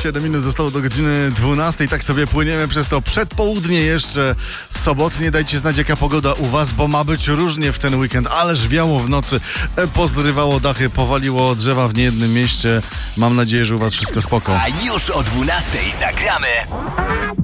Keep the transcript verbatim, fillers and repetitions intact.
siedem minut zostało do godziny dwunastej. Tak sobie płyniemy przez to przedpołudnie jeszcze sobotnie. Dajcie znać, jaka pogoda u was, bo ma być różnie w ten weekend. Ależ wiało w nocy, pozrywało dachy, powaliło drzewa w niejednym mieście. Mam nadzieję, że u was wszystko spoko. A już o dwunastej zagramy